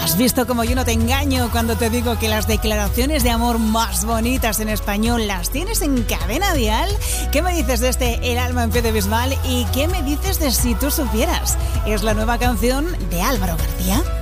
¿Has visto cómo yo no te engaño cuando te digo que las declaraciones de amor más bonitas en español las tienes en Cadena Dial? ¿Qué me dices de este El alma en pie de Bisbal? ¿Y qué me dices de Si tú supieras? Es la nueva canción de Álvaro García.